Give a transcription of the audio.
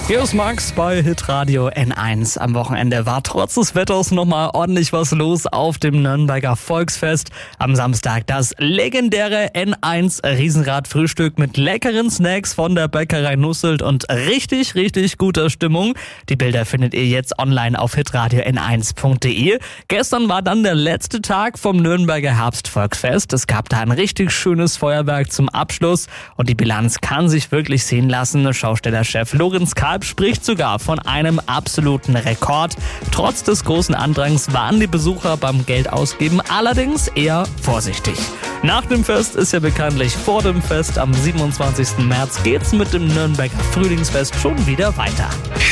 Hier ist Max bei Hitradio N1. Am Wochenende war trotz des Wetters nochmal ordentlich was los auf dem Nürnberger Volksfest. Am Samstag das legendäre N1 Riesenrad-Frühstück mit leckeren Snacks von der Bäckerei Nusselt und richtig guter Stimmung. Die Bilder findet ihr jetzt online auf hitradio n1.de. Gestern war dann der letzte Tag vom Nürnberger Herbstvolksfest. Es gab da ein richtig schönes Feuerwerk zum Abschluss und die Bilanz kann sich wirklich sehen lassen. Schaustellerchef Lorenz Kalb spricht sogar von einem absoluten Rekord. Trotz des großen Andrangs waren die Besucher beim Geldausgeben allerdings eher vorsichtig. Nach dem Fest ist ja bekanntlich vor dem Fest. Am 27. März geht's mit dem Nürnberger Frühlingsfest schon wieder weiter.